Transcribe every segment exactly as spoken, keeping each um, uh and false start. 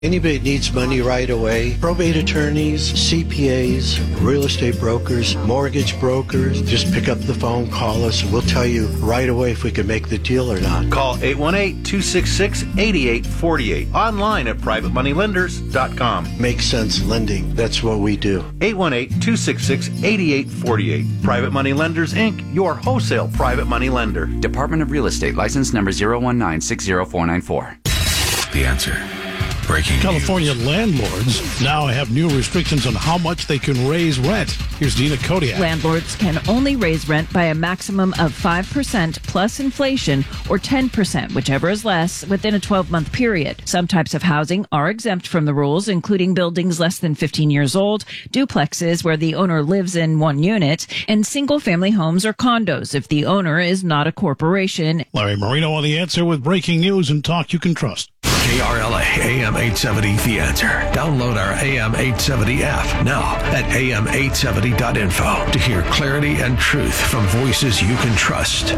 Anybody that needs money right away, probate attorneys, C P As, real estate brokers, mortgage brokers, just pick up the phone, call us, and we'll tell you right away if we can make the deal or not. Call eight one eight, two six six, eight eight four eight. Online at private money lenders dot com. Make sense lending. That's what we do. eight one eight, two six six, eight eight four eight. Private Money Lenders, Incorporated, your wholesale private money lender. Department of Real Estate, license number zero one nine six zero four nine four. The Answer. Breaking California news. landlords now have new restrictions on how much they can raise rent. Here's Dina Kodiak. Landlords can only raise rent by a maximum of five percent plus inflation or ten percent, whichever is less, within a twelve-month period. Some types of housing are exempt from the rules, including buildings less than fifteen years old, duplexes where the owner lives in one unit, and single-family homes or condos if the owner is not a corporation. Larry Marino on The Answer with breaking news and talk you can trust. K R L A A M eight seventy The Answer. Download our A M eight seventy app now at A M eight seventy dot info to hear clarity and truth from voices you can trust.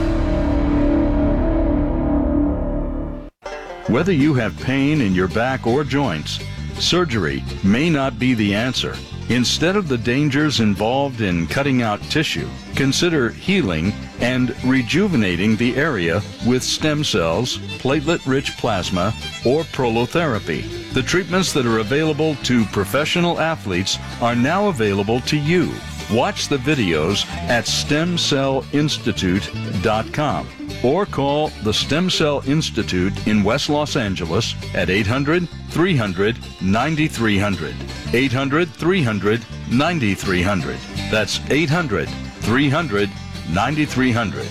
Whether you have pain in your back or joints, surgery may not be the answer. Instead of the dangers involved in cutting out tissue, consider healing and rejuvenating the area with stem cells, platelet-rich plasma, or prolotherapy. The treatments that are available to professional athletes are now available to you. Watch the videos at stem cell institute dot com or call the Stem Cell Institute in West Los Angeles at eight hundred, three hundred, ninety-three hundred. eight hundred, three hundred, ninety-three hundred. That's eight hundred, three hundred, ninety-three hundred.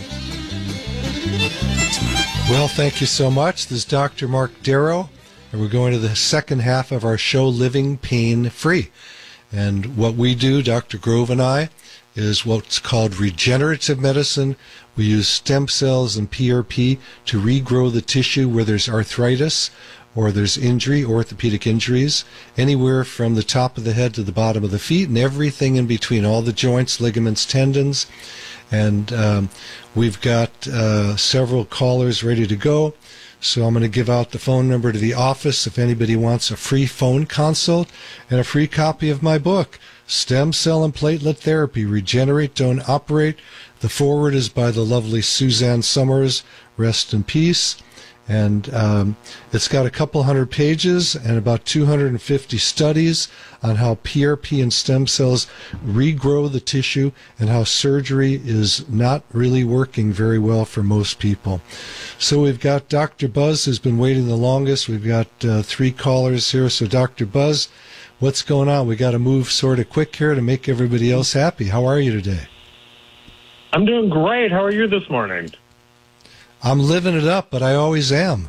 Well, thank you so much. This is Doctor Mark Darrow, and we're going to the second half of our show, Living Pain Free. And what we do, Doctor Grove and I, is what's called regenerative medicine. We use stem cells and P R P to regrow the tissue where there's arthritis or there's injury, orthopedic injuries, anywhere from the top of the head to the bottom of the feet and everything in between, all the joints, ligaments, tendons. And um, we've got uh, several callers ready to go. So I'm going to give out the phone number to the office if anybody wants a free phone consult and a free copy of my book, Stem Cell and Platelet Therapy, Regenerate, Don't Operate. The foreword is by the lovely Suzanne Summers, rest in peace. And um, it's got a couple hundred pages and about two hundred fifty studies on how P R P and stem cells regrow the tissue and how surgery is not really working very well for most people. So we've got Doctor Buzz, who's been waiting the longest. We've got uh, three callers here. So Doctor Buzz, what's going on? We got to move sort of quick here to make everybody else happy. How are you today? I'm doing great. How are you this morning? I'm living it up, but I always am.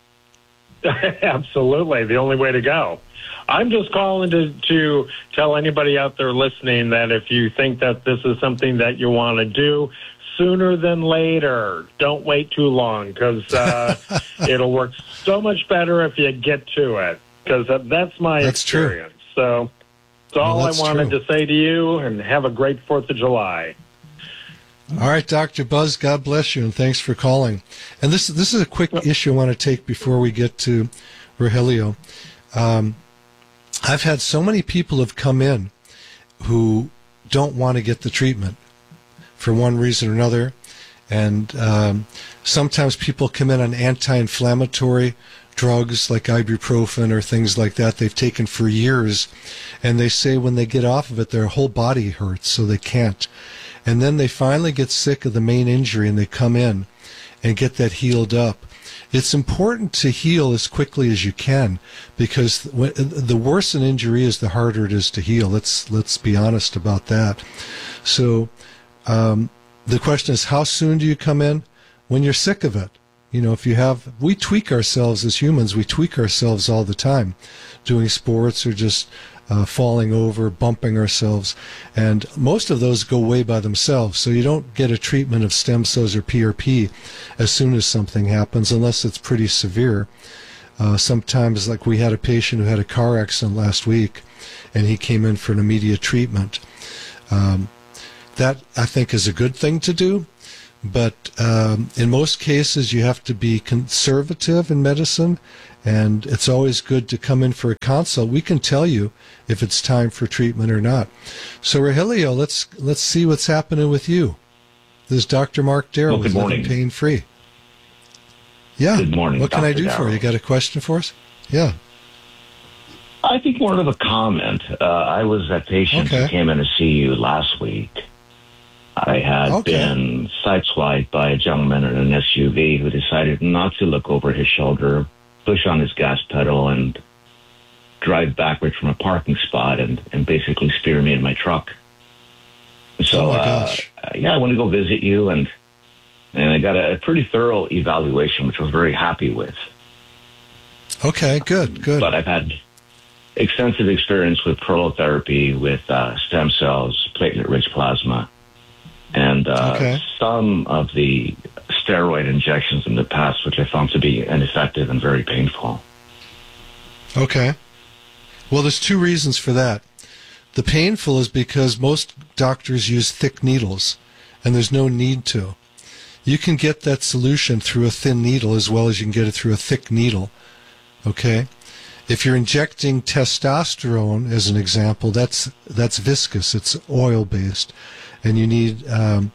Absolutely. The only way to go. I'm just calling to, to tell anybody out there listening that if you think that this is something that you want to do, sooner than later. Don't wait too long, because uh, it'll work so much better if you get to it, because that's my that's experience. True. So that's all well, that's I wanted true. to say to you, and have a great fourth of July. All right, Doctor Buzz, God bless you, and thanks for calling. And this this is a quick issue I want to take before we get to Rogelio. Um, I've had so many people have come in who don't want to get the treatment for one reason or another. And um, sometimes people come in on anti-inflammatory drugs like ibuprofen or things like that they've taken for years. And they say when they get off of it, their whole body hurts, so they can't. And then they finally get sick of the main injury and they come in and get that healed up. It's important to heal as quickly as you can, because the worse an injury is, the harder it is to heal. Let's let's be honest about that. So um, the question is, how soon do you come in? When you're sick of it. You know, if you have, we tweak ourselves as humans, we tweak ourselves all the time, doing sports or just uh, falling over, bumping ourselves. And most of those go away by themselves. So you don't get a treatment of stem cells or P R P as soon as something happens, unless it's pretty severe. Uh, sometimes, like we had a patient who had a car accident last week, and he came in for an immediate treatment. Um, that, I think, is a good thing to do. But um, in most cases, you have to be conservative in medicine And it's always good to come in for a consult. We can tell you if it's time for treatment or not. So, Rogelio, let's let's see what's happening with you. This is Doctor Mark Darrow well, with Living Pain Free. Yeah. Good morning. What can Doctor I do Darrow. for you? You got a question for us? Yeah. I think more of a comment. Uh, I was a patient okay. who came in to see you last week. I had okay. been sideswiped by a gentleman in an S U V who decided not to look over his shoulder, push on his gas pedal, and drive backwards from a parking spot and, and basically spear me in my truck. So, oh my uh, gosh. yeah, I want to go visit you, and and I got a, a pretty thorough evaluation, which I was very happy with. Okay, good, good. But I've had extensive experience with prolotherapy, with uh, stem cells, platelet-rich plasma, and uh, okay. some of the steroid injections in the past, which I found to be ineffective and very painful. Okay. Well, there's two reasons for that. The painful is because most doctors use thick needles, and there's no need to. You can get that solution through a thin needle as well as you can get it through a thick needle. Okay? If you're injecting testosterone, as an example, that's that's viscous. It's oil-based. And you need... Um,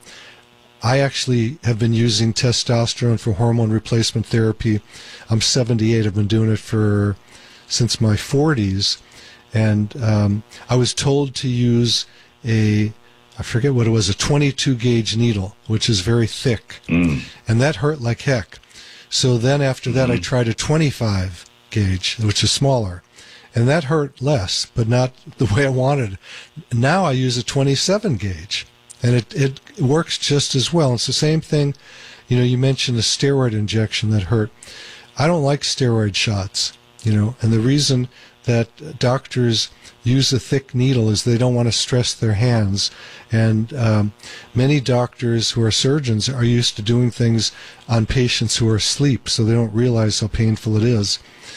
I actually have been using testosterone for hormone replacement therapy. I'm seventy-eight. I've been doing it for since my forties. And um, I was told to use a, I forget what it was, a twenty-two gauge needle, which is very thick. Mm. And that hurt like heck. So then after that, mm. I tried a twenty-five gauge, which is smaller. And that hurt less, but not the way I wanted. Now I use a twenty-seven gauge. And it, it works just as well. It's the same thing. You know, you mentioned a steroid injection that hurt. I don't like steroid shots, you know, and the reason that doctors use a thick needle is they don't want to stress their hands. And um, many doctors who are surgeons are used to doing things on patients who are asleep, so they don't realize how painful it is.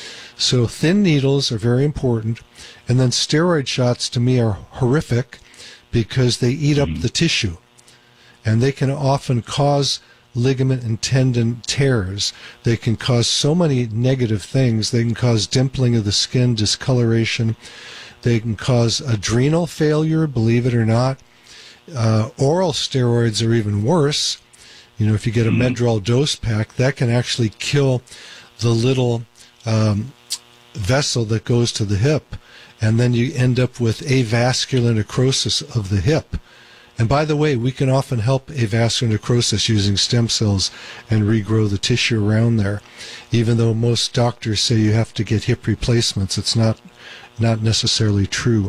So thin needles are very important. And then steroid shots to me are horrific, because they eat up the tissue, and they can often cause ligament and tendon tears. They can cause so many negative things. They can cause dimpling of the skin, discoloration. They can cause adrenal failure, believe it or not. Uh, oral steroids are even worse. You know, if you get a Medrol dose pack, that can actually kill the little um, vessel that goes to the hip. And then you end up with avascular necrosis of the hip. And by the way, we can often help avascular necrosis using stem cells and regrow the tissue around there. Even though most doctors say you have to get hip replacements, it's not not necessarily true.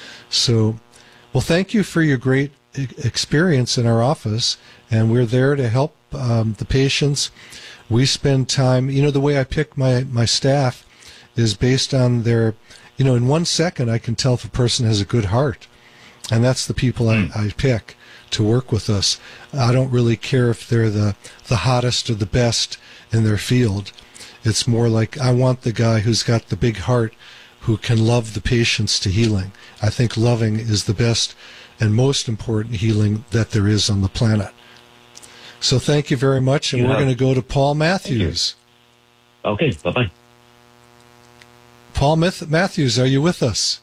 So, well, thank you for your great experience in our office, and we're there to help um, the patients. We spend time, you know, the way I pick my, my staff is based on their... You know, in one second, I can tell if a person has a good heart. And that's the people I, I pick to work with us. I don't really care if they're the, the hottest or the best in their field. It's more like I want the guy who's got the big heart who can love the patients to healing. I think loving is the best and most important healing that there is on the planet. So thank you very much, and you we're have- going to go to Paul Matthews. Okay, bye-bye. Paul Myth- Matthews, are you with us?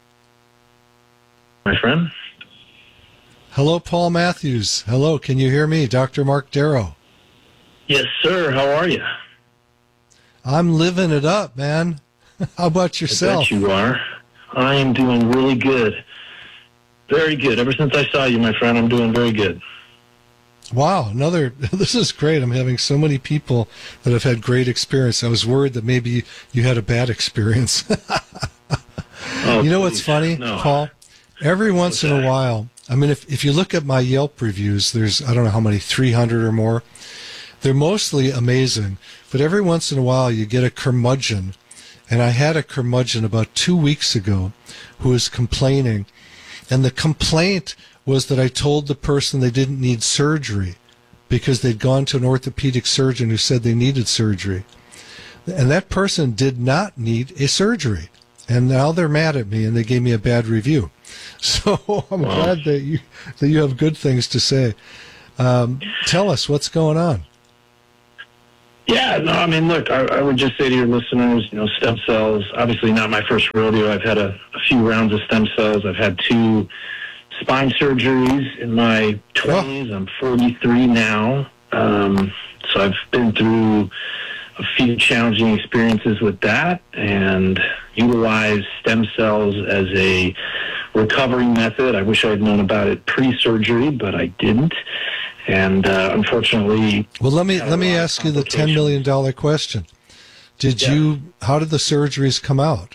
My friend? Hello, Paul Matthews. Hello, can you hear me? Doctor Mark Darrow. Yes, sir. How are you? I'm living it up, man. How about yourself? I bet you are. I am doing really good. Very good. Ever since I saw you, my friend, I'm doing very good. Wow, another, this is great. I'm having so many people that have had great experience. I was worried that maybe you had a bad experience. oh, you know please. what's funny, no. Paul? Every once What's in that? a while, I mean, if, if you look at my Yelp reviews, there's, I don't know how many, three hundred or more. They're mostly amazing, but every once in a while you get a curmudgeon. And I had a curmudgeon about two weeks ago who was complaining. And the complaint was that I told the person they didn't need surgery because they'd gone to an orthopedic surgeon who said they needed surgery. And that person did not need a surgery. And now they're mad at me and they gave me a bad review. So I'm wow. glad that you that you have good things to say. Um, tell us what's going on. Yeah, no, I mean, look, I, I would just say to your listeners, you know, stem cells, obviously not my first rodeo. I've had a, a few rounds of stem cells. I've had two spine surgeries in my twenties. I'm forty-three now. Um, so I've been through a few challenging experiences with that and utilize stem cells as a recovery method. I wish I had known about it pre-surgery, but I didn't. And uh, unfortunately, well, let me let me ask you the ten million dollar question. Did yeah. you? How did the surgeries come out?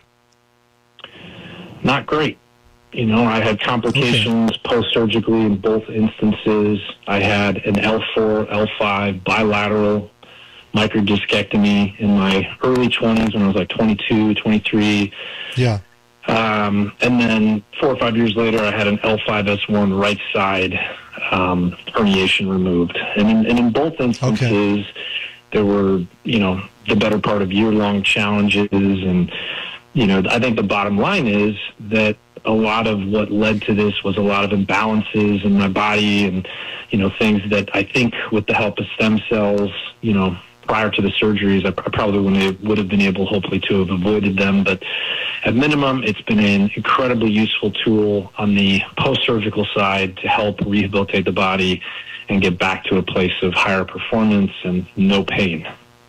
Not great. You know, I had complications okay. post-surgically in both instances. I had an L four, L five bilateral microdiscectomy in my early twenties when I was like twenty-two, twenty-three. Yeah. Um, and then four or five years later, I had an L five S one right side um, herniation removed. And in, and in both instances, okay. there were, you know, the better part of year-long challenges. And, you know, I think the bottom line is that a lot of what led to this was a lot of imbalances in my body and, you know, things that I think with the help of stem cells, you know, prior to the surgeries, I, I probably wouldn't, would have been able, hopefully, to have avoided them. But at minimum, it's been an incredibly useful tool on the post-surgical side to help rehabilitate the body and get back to a place of higher performance and no pain.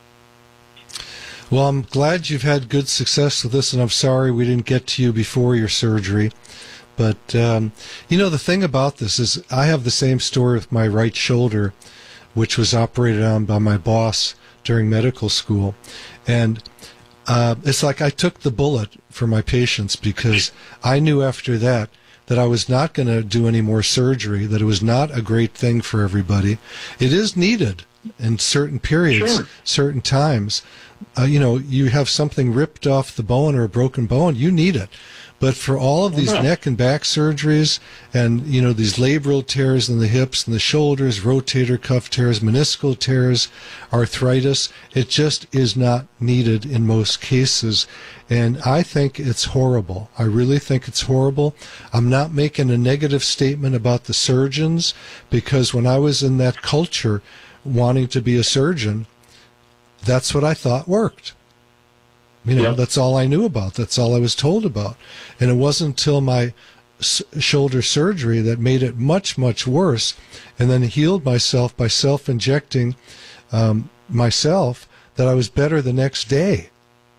Well, I'm glad you've had good success with this, and I'm sorry we didn't get to you before your surgery. But, um, you know, the thing about this is I have the same story with my right shoulder, which was operated on by my boss during medical school. And uh, it's like I took the bullet for my patients because I knew after that that I was not going to do any more surgery, that it was not a great thing for everybody. It is needed in certain periods, sure. certain times. Uh, you know, you have something ripped off the bone or a broken bone, you need it. But for all of these neck and back surgeries and, you know, these labral tears in the hips and the shoulders, rotator cuff tears, meniscal tears, arthritis, it just is not needed in most cases. And I think it's horrible. I really think it's horrible. I'm not making a negative statement about the surgeons because when I was in that culture wanting to be a surgeon, that's what I thought worked. You know, yep. That's all I knew about. That's all I was told about. And it wasn't until my s- shoulder surgery that made it much, much worse and then healed myself by self-injecting um, myself that I was better the next day.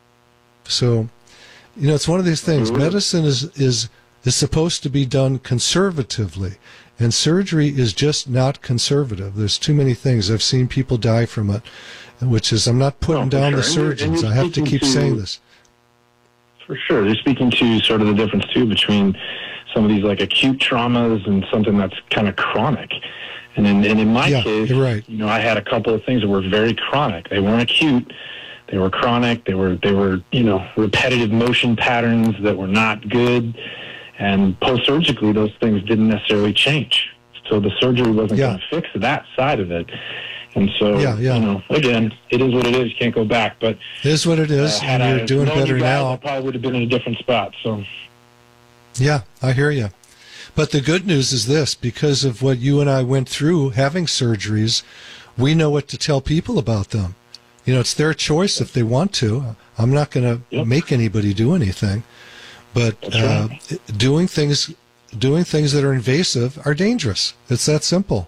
So, you know, it's one of these things. Mm-hmm. Medicine is, is, is supposed to be done conservatively. And surgery is just not conservative. There's too many things. I've seen people die from it. Which is, I'm not putting oh, down sure. the surgeons. You're, I have to keep to, saying this. For sure. You're speaking to sort of the difference, too, between some of these, like, acute traumas and something that's kind of chronic. And in, and in my yeah, case, you're right. you know, I had a couple of things that were very chronic. They weren't acute. They were chronic. They were, they were, you know, repetitive motion patterns that were not good. And post-surgically, those things didn't necessarily change. So the surgery wasn't yeah. going to fix that side of it. And so, yeah, yeah. you know, again, it is what it is. You can't go back. But it is what it is, uh, and you're I doing better guys, now. I probably would have been in a different spot. So, yeah, I hear you. But the good news is this: because of what you and I went through, having surgeries, we know what to tell people about them. You know, it's their choice if they want to. I'm not going to yep. make anybody do anything. But uh, right. doing things, doing things that are invasive are dangerous. It's that simple.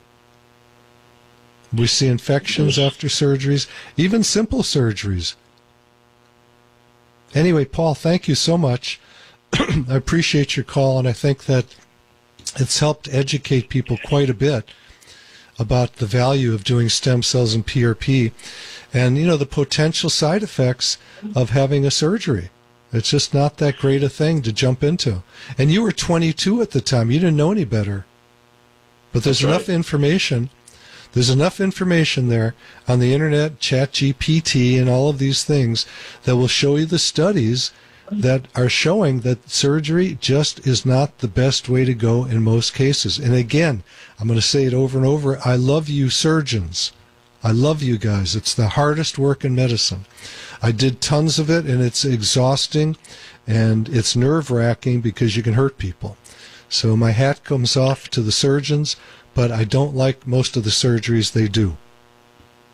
We see infections after surgeries, even simple surgeries. Anyway, Paul, thank you so much. I appreciate your call, and I think that it's helped educate people quite a bit about the value of doing stem cells and P R P and, you know, the potential side effects of having a surgery. It's just not that great a thing to jump into. And you were twenty-two at the time. You didn't know any better. But there's That's enough right. information. There's enough information there on the internet, ChatGPT, and all of these things that will show you the studies that are showing that surgery just is not the best way to go in most cases. And again, I'm going to say it over and over. I love you surgeons. I love you guys. It's the hardest work in medicine. I did tons of it, and it's exhausting, and it's nerve-wracking because you can hurt people. So my hat comes off to the surgeons, but I don't like most of the surgeries they do.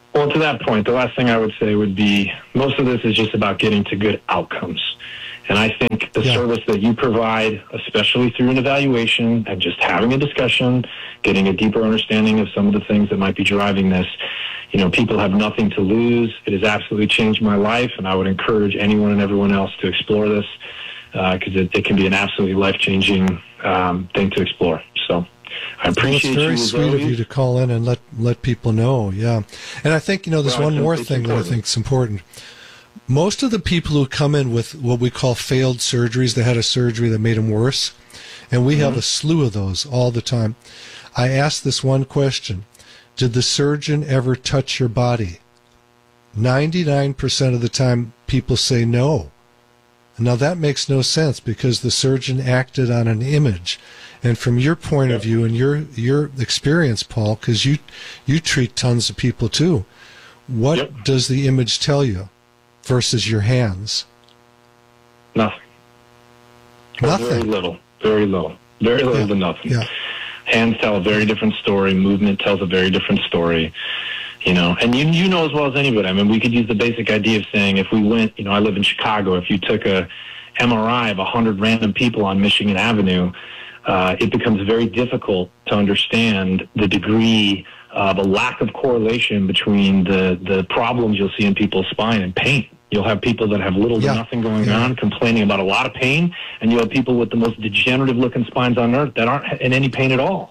Well, to that point, the last thing I would say would be most of this is just about getting to good outcomes. And I think the yeah. service that you provide, especially through an evaluation and just having a discussion, getting a deeper understanding of some of the things that might be driving this, you know, people have nothing to lose. It has absolutely changed my life, and I would encourage anyone and everyone else to explore this because uh, it, it can be an absolutely life-changing um, thing to explore. So I appreciate well, you. It's very you, sweet of you to call in and let let people know. Yeah, and I think you know there's well, one more thing important. that I think is important. Most of the people who come in with what we call failed surgeries, they had a surgery that made them worse, and we mm-hmm. have a slew of those all the time. I ask this one question: did the surgeon ever touch your body? ninety-nine percent of the time, people say no. Now that makes no sense because the surgeon acted on an image. And from your point of view and your your experience, Paul, because you you treat tons of people too, what yep. does the image tell you versus your hands? Nothing. Nothing. Very little. Very little. Very little yeah. to nothing. Yeah. Hands tell a very different story. Movement tells a very different story. You know, and you you know as well as anybody. I mean, we could use the basic idea of saying if we went, you know, I live in Chicago. If you took a M R I of a hundred random people on Michigan Avenue, uh, it becomes very difficult to understand the degree of a lack of correlation between the the problems you'll see in people's spine and pain. You'll have people that have little yeah. to nothing going yeah. on, complaining about a lot of pain, and you have people with the most degenerative-looking spines on earth that aren't in any pain at all.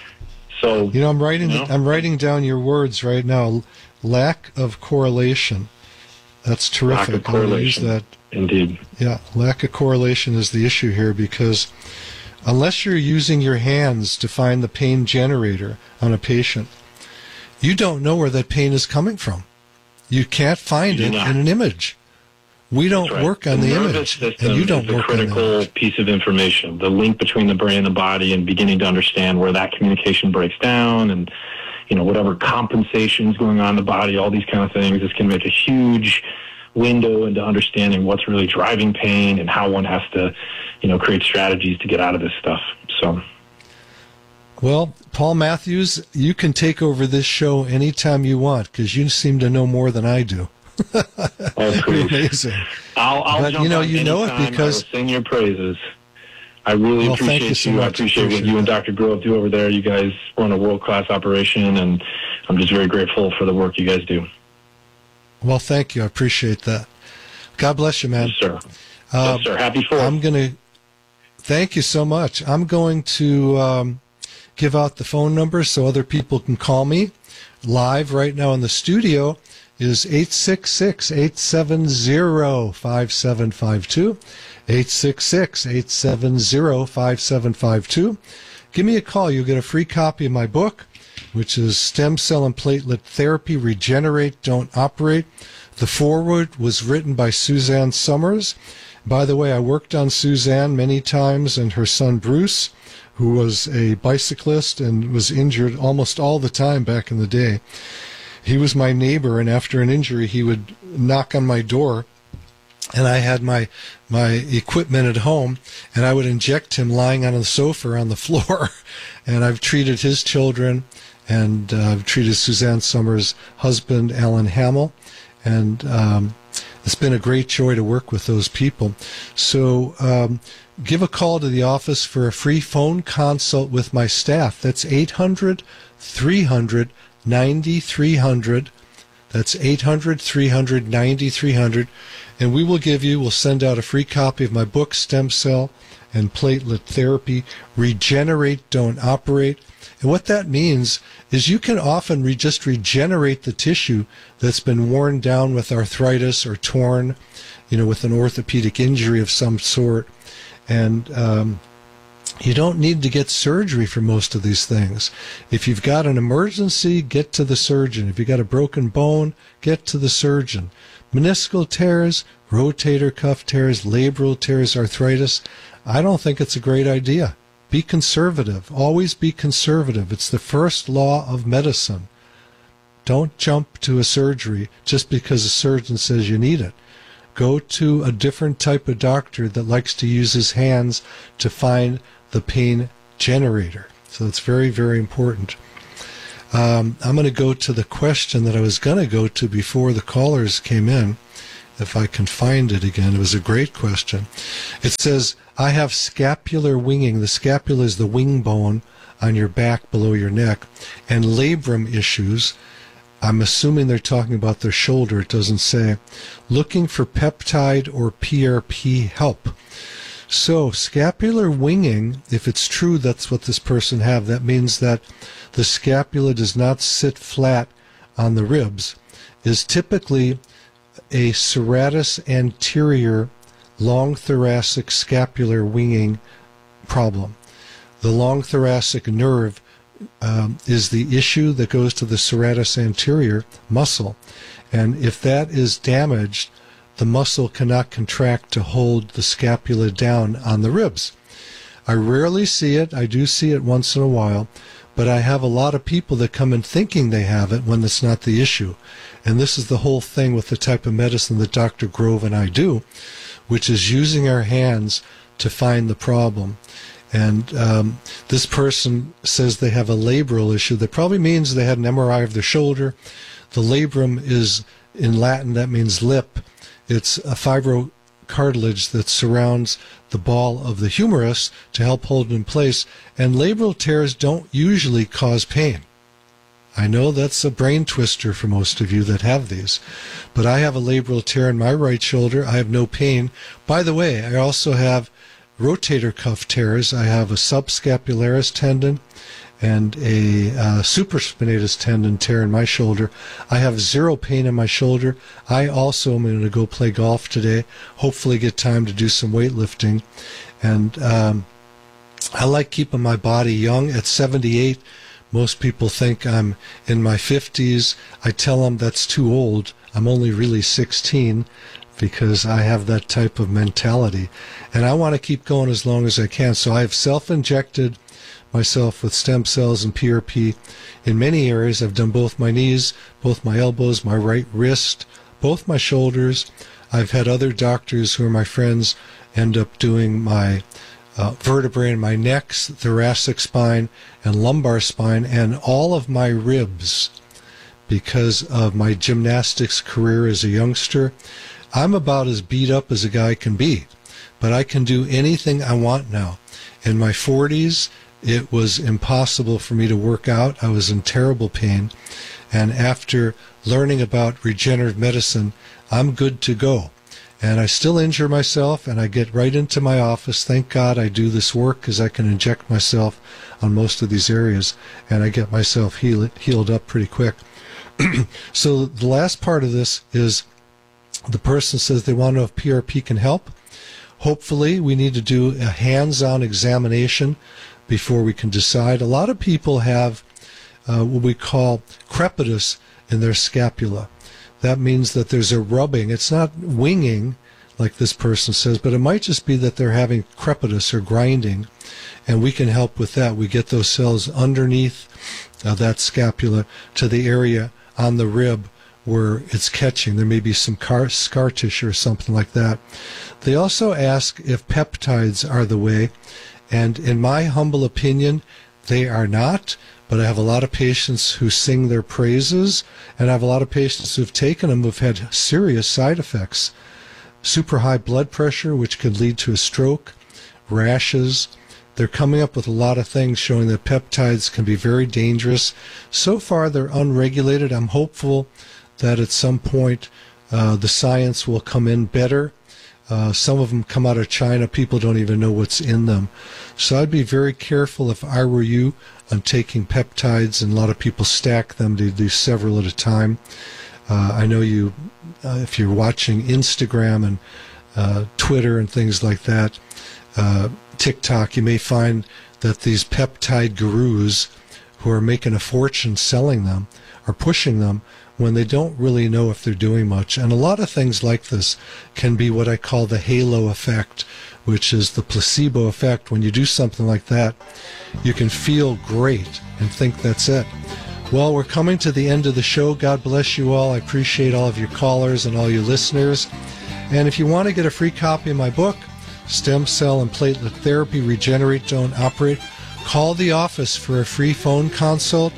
So you know, I'm writing. You know? I'm writing down your words right now. Lack of correlation. That's terrific. Lack of correlation. Use that. Indeed. Yeah, lack of correlation is the issue here because unless you're using your hands to find the pain generator on a patient, you don't know where that pain is coming from. You can't find you it not. in an image. We don't right. work on the, the, the image, system and you don't is the work critical on the image. piece of information. The link between the brain and the body, and beginning to understand where that communication breaks down, and you know whatever compensations going on in the body, all these kind of things. This can make a huge window into understanding what's really driving pain and how one has to, you know, create strategies to get out of this stuff. So. Well, Paul Matthews, you can take over this show anytime you want because you seem to know more than I do. Oh, You're amazing. I'll, I'll but jump you know, on you know it anytime. because I will sing your praises. I really well, appreciate you. you. So I much. appreciate, appreciate what you and that. Doctor Grove do over there. You guys run a world-class operation, and I'm just very grateful for the work you guys do. Well, thank you. I appreciate that. God bless you, man. Yes, sir. Uh, yes, sir. Happy Fourth. I'm gonna. Thank you so much. I'm going to um, give out the phone number so other people can call me live right now in the studio. Is eight six six, eight seven zero, five seven five two, eight six six, eight seven zero, five seven five two. Give me a call. You'll get a free copy of my book, which is Stem Cell and Platelet Therapy, Regenerate, Don't Operate. The foreword was written by Suzanne Summers. By the way, I worked on Suzanne many times and her son Bruce, who was a bicyclist and was injured almost all the time back in the day. He was my neighbor, and after an injury, he would knock on my door, and I had my my equipment at home, and I would inject him lying on the sofa on the floor. And I've treated his children, and uh, I've treated Suzanne Summers' husband, Alan Hamill, and um, it's been a great joy to work with those people. So um, give a call to the office for a free phone consult with my staff. That's eight hundred, three hundred, ninety-three hundred. That's eight hundred, three hundred, ninety-three hundred. And we will give you, we'll send out a free copy of my book, Stem Cell and Platelet Therapy, Regenerate, Don't Operate. And what that means is you can often re- just regenerate the tissue that's been worn down with arthritis or torn, you know, with an orthopedic injury of some sort. And um, you don't need to get surgery for most of these things. If you've got an emergency, get to the surgeon. If you've got a broken bone, get to the surgeon. Meniscal tears, rotator cuff tears, labral tears, arthritis, I don't think it's a great idea. Be conservative. Always be conservative. It's the first law of medicine. Don't jump to a surgery just because a surgeon says you need it. Go to a different type of doctor that likes to use his hands to find the pain generator. So it's very, very important. Um, I'm going to go to the question that I was going to go to before the callers came in, if I can find it again. It was a great question. It says, I have scapular winging. The scapula is the wing bone on your back below your neck, and labrum issues. I'm assuming they're talking about their shoulder. It doesn't say. Looking for peptide or P R P help. So scapular winging, if it's true that's what this person have, that means that the scapula does not sit flat on the ribs, is typically a serratus anterior long thoracic scapular winging problem. The long thoracic nerve um, is the issue that goes to the serratus anterior muscle. And if that is damaged, the muscle cannot contract to hold the scapula down on the ribs. I rarely see it. I do see it once in a while. But I have a lot of people that come in thinking they have it when it's not the issue. And this is the whole thing with the type of medicine that Doctor Grove and I do, which is using our hands to find the problem. And um, this person says they have a labral issue. That probably means they had an M R I of their shoulder. The labrum is, in Latin, that means lip. It's a fibrocartilage that surrounds the ball of the humerus to help hold it in place. And labral tears don't usually cause pain. I know that's a brain twister for most of you that have these. But I have a labral tear in my right shoulder. I have no pain. By the way, I also have rotator cuff tears. I have a subscapularis tendon and a uh, supraspinatus tendon tear in my shoulder. I have zero pain in my shoulder. I also am going to go play golf today, hopefully get time to do some weightlifting. And um, I like keeping my body young. At seventy-eight, most people think I'm in my fifties. I tell them that's too old. I'm only really sixteen. Because I have that type of mentality. And I want to keep going as long as I can. So I have self-injected myself with stem cells and P R P in many areas. I've done both my knees, both my elbows, my right wrist, both my shoulders. I've had other doctors who are my friends end up doing my uh, vertebrae in my neck, thoracic spine, and lumbar spine, and all of my ribs because of my gymnastics career as a youngster. I'm about as beat up as a guy can be, but I can do anything I want now. In my forties, it was impossible for me to work out. I was in terrible pain. And after learning about regenerative medicine, I'm good to go. And I still injure myself, and I get right into my office. Thank God I do this work because I can inject myself on most of these areas, and I get myself heal, healed up pretty quick. So the last part of this is the person says they want to know if P R P can help. Hopefully, we need to do a hands-on examination before we can decide. A lot of people have uh, what we call crepitus in their scapula. That means that there's a rubbing. It's not winging, like this person says, but it might just be that they're having crepitus or grinding, and we can help with that. We get those cells underneath uh, that scapula to the area on the rib where it's catching. There may be some car, scar tissue or something like that. They also ask if peptides are the way, and in my humble opinion, they are not, but I have a lot of patients who sing their praises, and I have a lot of patients who've taken them who've had serious side effects. Super high blood pressure, which could lead to a stroke, rashes. They're coming up with a lot of things showing that peptides can be very dangerous. So far, they're unregulated. I'm hopeful that at some point uh, the science will come in better. Uh, some of them come out of China. People don't even know what's in them. So I'd be very careful if I were you on taking peptides, and a lot of people stack them to do several at a time. Uh, I know you, uh, if you're watching Instagram and uh, Twitter and things like that, uh, TikTok, you may find that these peptide gurus who are making a fortune selling them are pushing them when they don't really know if they're doing much. And a lot of things like this can be what I call the halo effect, which is the placebo effect. When you do something like that, you can feel great and think that's it. Well, we're coming to the end of the show. God bless you all. I appreciate all of your callers and all your listeners. And if you want to get a free copy of my book, Stem Cell and Platelet Therapy, Regenerate, Don't Operate, call the office for a free phone consult.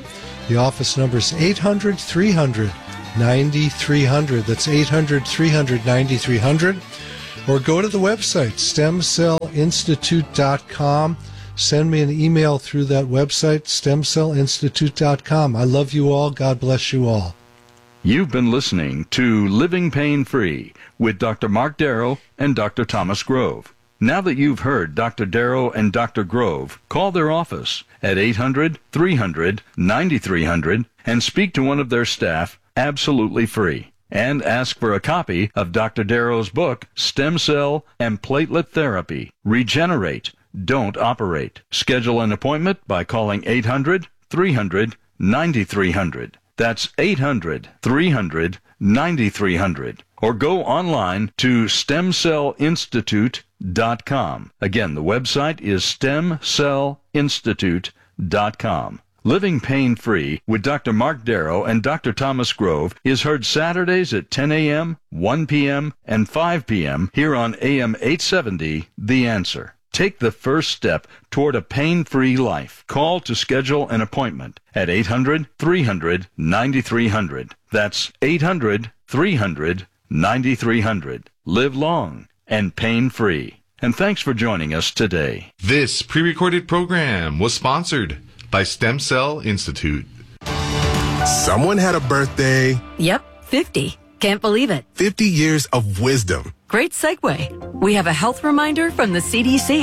The office number is eight hundred, three hundred, ninety-three hundred. That's eight hundred, three hundred, ninety-three hundred. Or go to the website, stem cell institute dot com. Send me an email through that website, stem cell institute dot com. I love you all. God bless you all. You've been listening to Living Pain Free with Doctor Mark Darrow and Doctor Thomas Grove. Now that you've heard Doctor Darrow and Doctor Grove, call their office at eight hundred, three hundred, ninety-three hundred and speak to one of their staff absolutely free. And ask for a copy of Doctor Darrow's book, Stem Cell and Platelet Therapy. Regenerate. Don't operate. Schedule an appointment by calling eight hundred, three hundred, ninety-three hundred. That's eight hundred, three hundred, ninety-three hundred. Or go online to stem cell institute dot com. Again, the website is stem cell institute dot com. Living Pain Free with Doctor Mark Darrow and Doctor Thomas Grove is heard Saturdays at ten a.m., one p.m., and five p.m. here on A M eight seventy, The Answer. Take the first step toward a pain-free life. Call to schedule an appointment at eight hundred, three hundred, ninety-three hundred. That's eight hundred, three hundred, ninety-three hundred. Live long and pain-free. And thanks for joining us today. This pre-recorded program was sponsored by Stem Cell Institute. Someone had a birthday. Yep, fifty. Can't believe it. fifty years of wisdom. Great segue. We have a health reminder from the C D C.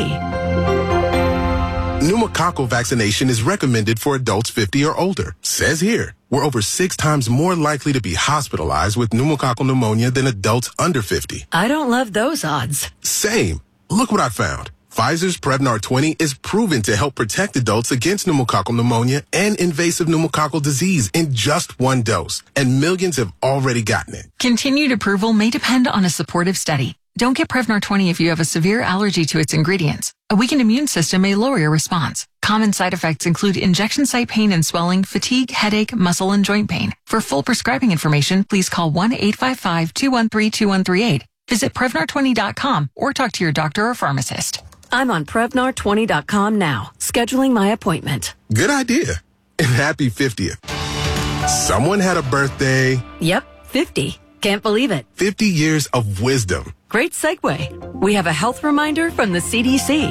Pneumococcal vaccination is recommended for adults fifty or older. Says here, we're over six times more likely to be hospitalized with pneumococcal pneumonia than adults under fifty. I don't love those odds. Same. Look what I found. Pfizer's Prevnar twenty is proven to help protect adults against pneumococcal pneumonia and invasive pneumococcal disease in just one dose, and millions have already gotten it. Continued approval may depend on a supportive study. Don't get Prevnar twenty if you have a severe allergy to its ingredients. A weakened immune system may lower your response. Common side effects include injection site pain and swelling, fatigue, headache, muscle, and joint pain. For full prescribing information, please call one eight five five, two one three, two one three eight. Visit Prevnar twenty dot com or talk to your doctor or pharmacist. I'm on Prevnar twenty dot com now, scheduling my appointment. Good idea. And happy fiftieth. Someone had a birthday. Yep, fifty. Can't believe it. fifty years of wisdom. Great segue. We have a health reminder from the C D C.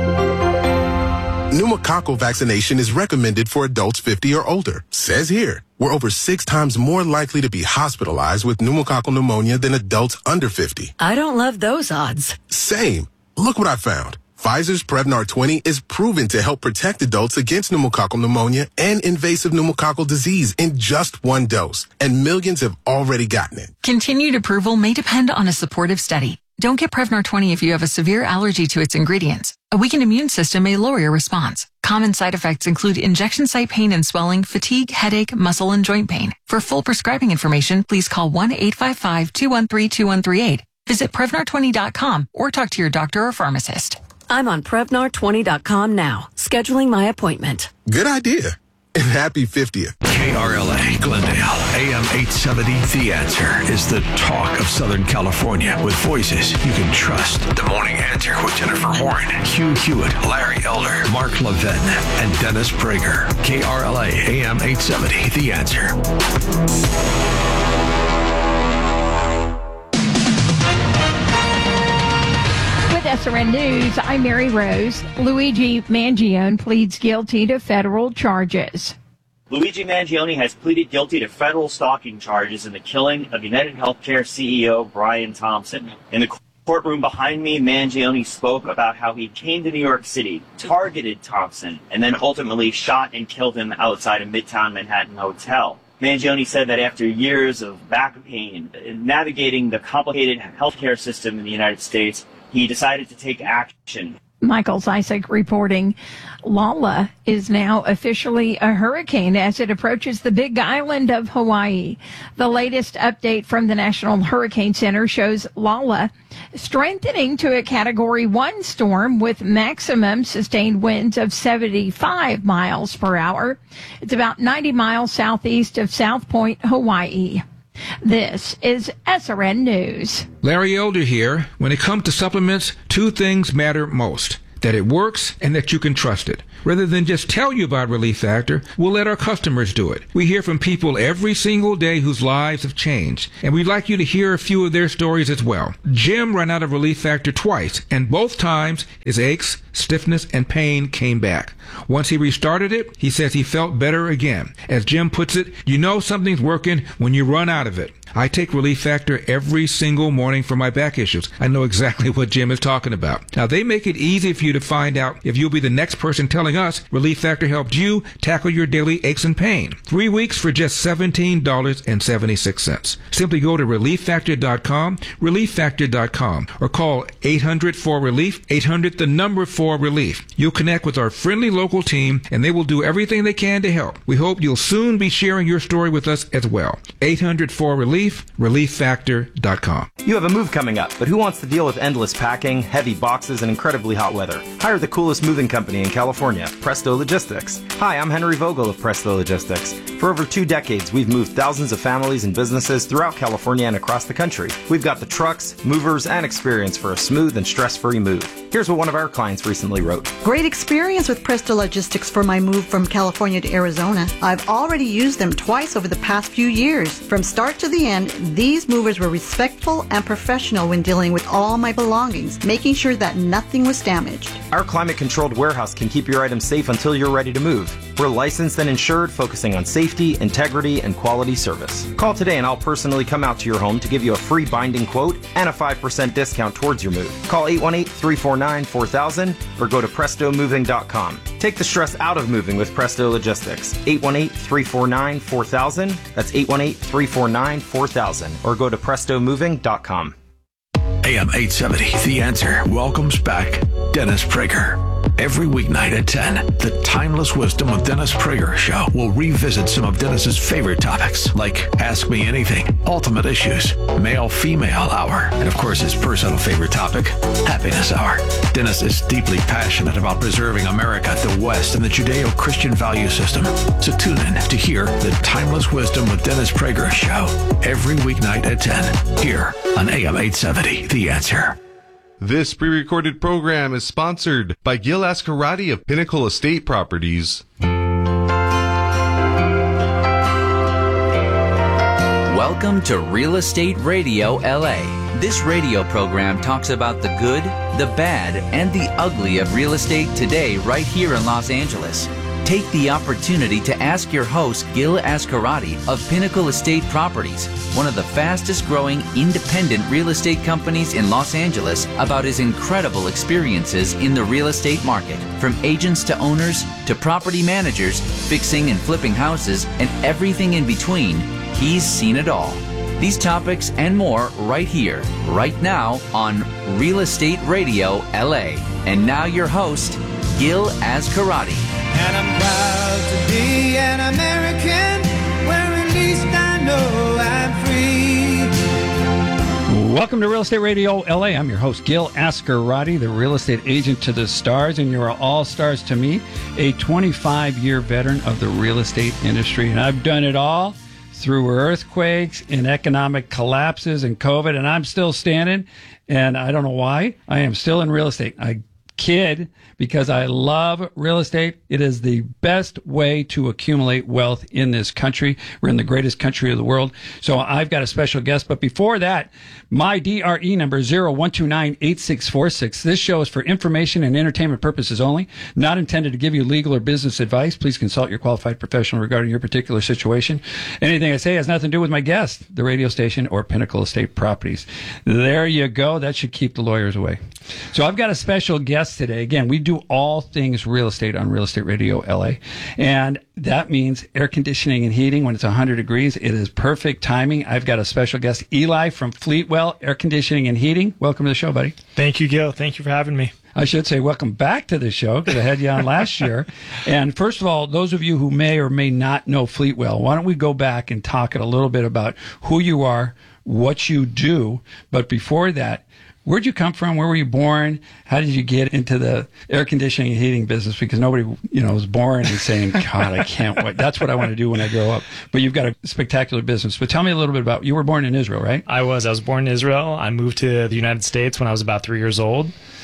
Pneumococcal vaccination is recommended for adults fifty or older. Says here, we're over six times more likely to be hospitalized with pneumococcal pneumonia than adults under fifty. I don't love those odds. Same. Look what I found. Pfizer's Prevnar twenty is proven to help protect adults against pneumococcal pneumonia and invasive pneumococcal disease in just one dose, and millions have already gotten it. Continued approval may depend on a supportive study. Don't get Prevnar twenty if you have a severe allergy to its ingredients. A weakened immune system may lower your response. Common side effects include injection site pain and swelling, fatigue, headache, muscle, and joint pain. For full prescribing information, please call one eight five five, two one three, two one three eight. Visit Prevnar twenty dot com or talk to your doctor or pharmacist. I'm on Prevnar twenty dot com now, scheduling my appointment. Good idea. And happy fiftieth. K R L A Glendale, A M eight seventy, The Answer is the talk of Southern California with voices you can trust. The Morning Answer with Jennifer Horn, Hugh Hewitt, Larry Elder, Mark Levin, and Dennis Prager. K R L A, A M eight seventy, The Answer. S R N News, I'm Mary Rose. Luigi Mangione pleads guilty to federal charges. Luigi Mangione has pleaded guilty to federal stalking charges in the killing of United Healthcare C E O Brian Thompson. In the courtroom behind me, Mangione spoke about how he came to New York City, targeted Thompson, and then ultimately shot and killed him outside a Midtown Manhattan hotel. Mangione said that after years of back pain and navigating the complicated healthcare system in the United States, he decided to take action. Michael Zysek reporting Lala is now officially a hurricane as it approaches the big island of Hawaii. The latest update from the National Hurricane Center shows Lala strengthening to a Category one storm with maximum sustained winds of seventy-five miles per hour. It's about ninety miles southeast of South Point, Hawaii. This is S R N News. Larry Elder here. When it comes to supplements, two things matter most. that it works, and that you can trust it. Rather than just tell you about Relief Factor, we'll let our customers do it. We hear from people every single day whose lives have changed, and we'd like you to hear a few of their stories as well. Jim ran out of Relief Factor twice, and both times his aches, stiffness, and pain came back. Once he restarted it, he says he felt better again. As Jim puts it, you know something's working when you run out of it. I take Relief Factor every single morning for my back issues. I know exactly what Jim is talking about. Now, they make it easy for you to find out if you'll be the next person telling us Relief Factor helped you tackle your daily aches and pain. Three weeks for just seventeen dollars and seventy-six cents. Simply go to relief factor dot com, relief factor dot com, or call eight hundred four relief, eight hundred the number four relief. You'll connect with our friendly local team, and they will do everything they can to help. We hope you'll soon be sharing your story with us as well. eight hundred four relief, relief factor dot com. You have a move coming up, but who wants to deal with endless packing, heavy boxes, and incredibly hot weather? Hire the coolest moving company in California, Presto Logistics. Hi, I'm Henry Vogel of Presto Logistics. For over two decades, we've moved thousands of families and businesses throughout California and across the country. We've got the trucks, movers, and experience for a smooth and stress-free move. Here's what one of our clients recently wrote. Great experience with Presto Logistics for my move from California to Arizona. I've already used them twice over the past few years. From start to the end, these movers were respectful and professional when dealing with all my belongings, making sure that nothing was damaged. Our climate-controlled warehouse can keep your items safe until you're ready to move. We're licensed and insured, focusing on safety, integrity, and quality service. Call today and I'll personally come out to your home to give you a free binding quote and a five percent discount towards your move. Call eight one eight, three four nine, four thousand or go to presto moving dot com. Take the stress out of moving with Presto Logistics. eight one eight, three four nine, four thousand. That's eight one eight, three four nine, four thousand or go to presto moving dot com. A M eight seventy, The Answer, welcomes back Dennis Prager. Every weeknight at ten, the Timeless Wisdom with Dennis Prager show will revisit some of Dennis's favorite topics, like Ask Me Anything, Ultimate Issues, Male-Female Hour, and of course his personal favorite topic, Happiness Hour. Dennis is deeply passionate about preserving America, the West, and the Judeo-Christian value system. So tune in to hear the Timeless Wisdom with Dennis Prager show every weeknight at ten, here on A M eight seventy, The Answer. This pre-recorded program is sponsored by Gil Ascarati of Pinnacle Estate Properties. Welcome to Real Estate Radio L A. This radio program talks about the good, the bad, and the ugly of real estate today right here in Los Angeles. Take the opportunity to ask your host, Gil Ascarati of Pinnacle Estate Properties, one of the fastest growing independent real estate companies in Los Angeles, about his incredible experiences in the real estate market. From agents to owners to property managers, fixing and flipping houses, and everything in between, he's seen it all. These topics and more right here, right now on Real Estate Radio L A. And now your host, Gil Ascarati. And I'm proud to be an American, where at least I know I'm free. Welcome to Real Estate Radio L A. I'm your host, Gil Ascarati, the real estate agent to the stars, and you're all stars to me, a twenty-five year veteran of the real estate industry. And I've done it all through earthquakes and economic collapses and COVID, and I'm still standing, and I don't know why. I am still in real estate. I kid because I love real estate. It is the best way to accumulate wealth in this country. We're in the greatest country of the world. So I've got a special guest. But before that, my D R E number is zero one two nine, eight six four six. This show is for information and entertainment purposes only, not intended to give you legal or business advice. Please consult your qualified professional regarding your particular situation. Anything I say has nothing to do with my guest, the radio station, or Pinnacle Estate Properties. There you go. That should keep the lawyers away. So I've got a special guest today. Again, we do all things real estate on Real Estate Radio L A. And that means air conditioning and heating when it's one hundred degrees. It is perfect timing. I've got a special guest, Eli from Fleetwell Air Conditioning and Heating. Welcome to the show, buddy. Thank you, Gil. Thank you for having me. I should say welcome back to the show because I had you on last year. And first of all, those of you who may or may not know Fleetwell, why don't we go back and talk a little bit about who you are, what you do. But before that, where'd you come from? Where were you born? How did you get into the air conditioning and heating business? Because nobody, you know, was born and saying, God, I can't wait. That's what I want to do when I grow up. But you've got a spectacular business. But tell me a little bit about, you were born in Israel, right? I was. I was born in Israel. I moved to the United States when I was about three years old.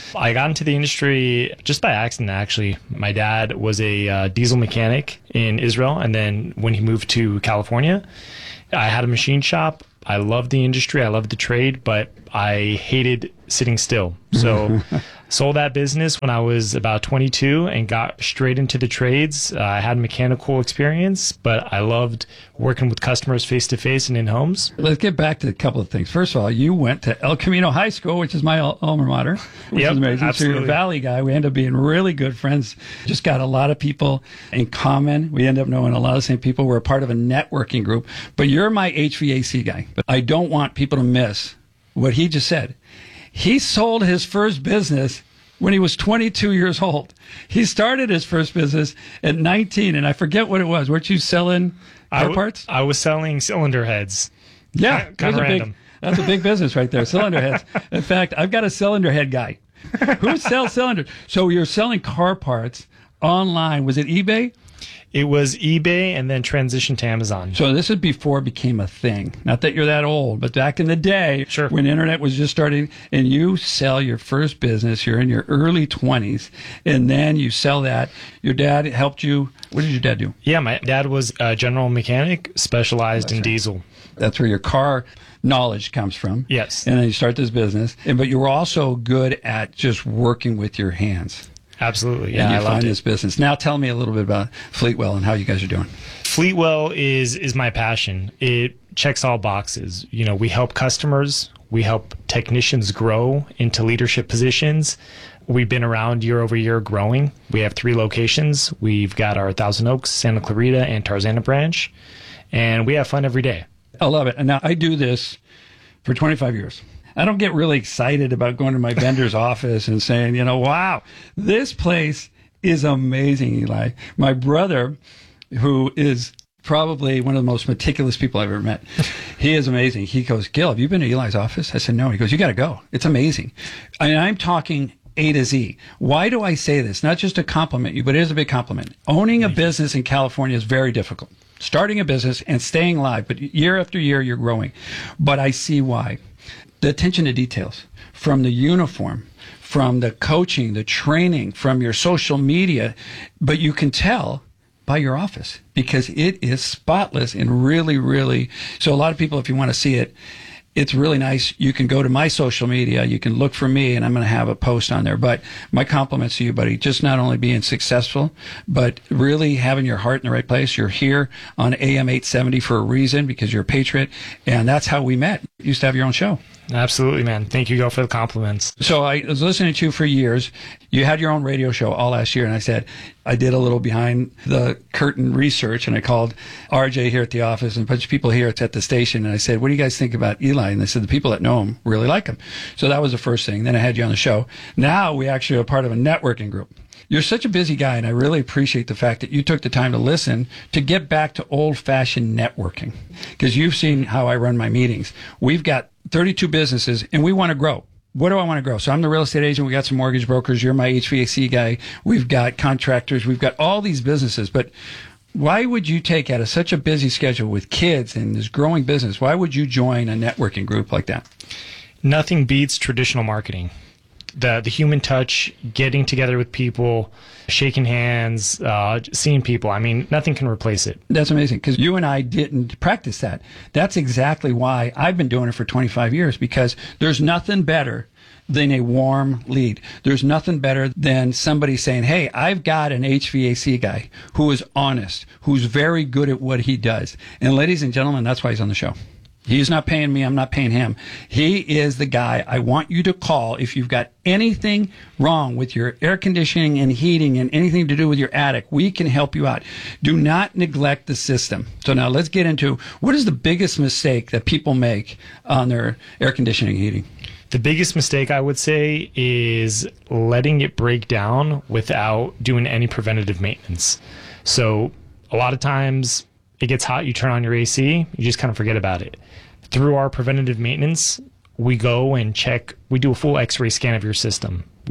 I got into the industry just by accident, actually. My dad was a uh, diesel mechanic in Israel, and then when he moved to California, I had a machine shop. I loved the industry. I loved the trade, but I hated sitting still. So sold that business when I was about twenty-two and got straight into the trades. Uh, I had mechanical experience, but I loved working with customers face-to-face and in homes. Let's get back to a couple of things. First of all, you went to El Camino High School, which is my al- alma mater, which Yep, is amazing. absolutely. So you're a Valley guy. We end up being really good friends. Just got a lot of people in common. We end up knowing a lot of the same people. We're a part of a networking group. But you're my H V A C guy. But I don't want people to miss what he just said. He sold his first business when he was twenty-two years old. He started his first business at nineteen, and I forget what it was. Weren't you selling I car w- parts? I was selling cylinder heads. Yeah, Kind that's of a big- random. That's a big business right there, cylinder heads. In fact, I've got a cylinder head guy who sells cylinders. So you're selling car parts online. Was it eBay? It was eBay and then transitioned to Amazon. So this is before it became a thing. Not that you're that old, but back in the day, sure. when internet was just starting, and you sell your first business, you're in your early twenties, and then you sell that. Your dad helped you. What did your dad do? Yeah, my dad was a general mechanic, specialized in diesel. That's where your car knowledge comes from. Yes. And then you start this business, and but you were also good at just working with your hands. Absolutely, yeah, And you I loved find it. this business. Now tell me a little bit about Fleetwell and how you guys are doing. Fleetwell is is my passion. It checks all boxes. You know, we help customers, we help technicians grow into leadership positions. We've been around year over year growing. We have three locations. We've got our Thousand Oaks, Santa Clarita, and Tarzana branch, and we have fun every day. I love it. And now I do this for twenty-five years. I don't get really excited about going to my vendor's office and saying, you know, wow, this place is amazing, Eli. My brother, who is probably one of the most meticulous people I've ever met, he is amazing. He goes, Gil, have you been to Eli's office? I said, no. He goes, you got to go. It's amazing. And I'm talking A to Z. Why do I say this? Not just to compliment you, but it is a big compliment. Owning a business in California is very difficult. Starting a business and staying live, but year after year, you're growing. But I see why. The attention to details, from the uniform, from the coaching, the training, from your social media, but you can tell by your office because it is spotless and really, really. So a lot of people, if you want to see it, it's really nice. You can go to my social media. You can look for me, and I'm going to have a post on there. But my compliments to you, buddy. Just not only being successful, but really having your heart in the right place. You're here on A M eight seventy for a reason because you're a patriot, and that's how we met. You used to have your own show. Absolutely, man. Thank you, Gil, for the compliments. So I was listening to you for years. You had your own radio show all last year, and I said, I did a little behind the curtain research, and I called R J here at the office and a bunch of people here at the station, and I said, what do you guys think about Eli? And they said, the people that know him really like him. So that was the first thing. Then I had you on the show. Now we actually are part of a networking group. You're such a busy guy, and I really appreciate the fact that you took the time to listen to get back to old-fashioned networking, because you've seen how I run my meetings. We've got thirty-two businesses, and we want to grow. What do I want to grow? So I'm the real estate agent. We got some mortgage brokers. You're my H V A C guy. We've got contractors. We've got all these businesses. But why would you take out of such a busy schedule with kids and this growing business? Why would you join a networking group like that? Nothing beats traditional marketing. The the human touch, getting together with people, shaking hands, uh, seeing people. I mean, nothing can replace it. That's amazing because you and I didn't practice that. That's exactly why I've been doing it for twenty-five years, because there's nothing better than a warm lead. There's nothing better than somebody saying, hey, I've got an H V A C guy who is honest, who's very good at what he does. And ladies and gentlemen, that's why he's on the show. He's not paying me. I'm not paying him. He is the guy I want you to call if you've got anything wrong with your air conditioning and heating and anything to do with your attic. We can help you out. Do not neglect the system. So now let's get into what is the biggest mistake that people make on their air conditioning and heating? The biggest mistake, I would say, is letting it break down without doing any preventative maintenance. So a lot of times it gets hot, you turn on your A C, you just kind of forget about it. Through our preventative maintenance, we go and check, we do a full x-ray scan of your system. We do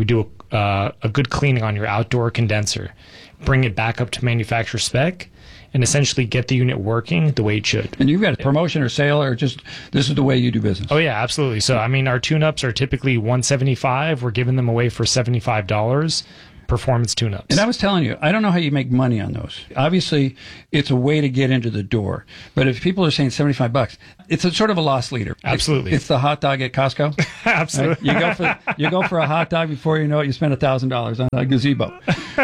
uh, a good cleaning on your outdoor condenser, bring it back up to manufacturer spec, and essentially get the unit working the way it should. And you've got a promotion or sale, or just this is the way you do business? Oh yeah, absolutely. So I mean, our tune-ups are typically one hundred seventy-five dollars. We're giving them away for seventy-five dollars. Performance tune-ups. And I was telling you, I don't know how you make money on those. Obviously, it's a way to get into the door. But if people are saying seventy-five bucks, it's a sort of a loss leader. Absolutely. It's, it's the hot dog at Costco. Absolutely. Right? You go for you go for a hot dog, before you know it, you spend one thousand dollars on a gazebo.